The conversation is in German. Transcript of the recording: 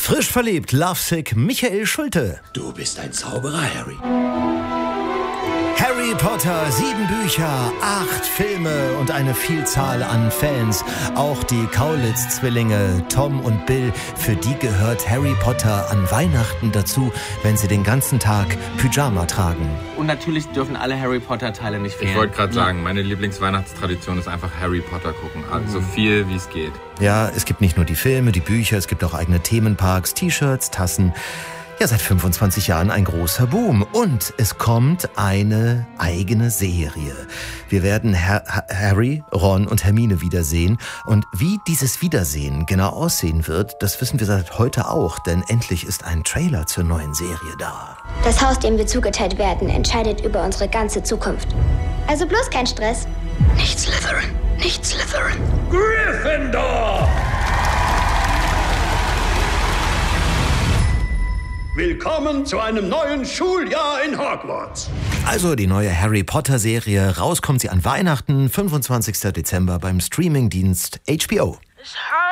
Frisch verliebt, lovesick, Michael Schulte. Du bist ein Zauberer, Harry. Harry Potter, 7 Bücher, 8 Filme und eine Vielzahl an Fans. Auch die Kaulitz-Zwillinge, Tom und Bill, für die gehört Harry Potter an Weihnachten dazu, wenn sie den ganzen Tag Pyjama tragen. Und natürlich dürfen alle Harry Potter-Teile nicht fehlen. Ich wollte gerade sagen, meine Lieblingsweihnachtstradition ist einfach Harry Potter gucken. Also so viel wie es geht. Ja, es gibt nicht nur die Filme, die Bücher, es gibt auch eigene Themenparks, T-Shirts, Tassen. Ja, seit 25 Jahren ein großer Boom. Und es kommt eine eigene Serie. Wir werden Harry, Ron und Hermine wiedersehen. Und wie dieses Wiedersehen genau aussehen wird, das wissen wir seit heute auch. Denn endlich ist ein Trailer zur neuen Serie da. Das Haus, dem wir zugeteilt werden, entscheidet über unsere ganze Zukunft. Also bloß kein Stress. Nicht Slytherin, nicht Slytherin. Gryffindor! Willkommen zu einem neuen Schuljahr in Hogwarts. Also die neue Harry Potter Serie. Raus kommt sie an Weihnachten, 25. Dezember beim Streamingdienst HBO. It's hard.